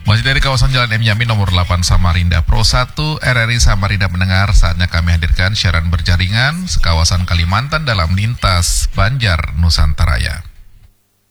Masih dari kawasan Jalan M. Yamin nomor 8 Samarinda Pro 1 RRI Samarinda mendengar, saatnya kami hadirkan siaran berjaringan sekawasan Kalimantan dalam lintas Banjar Nusantaraya.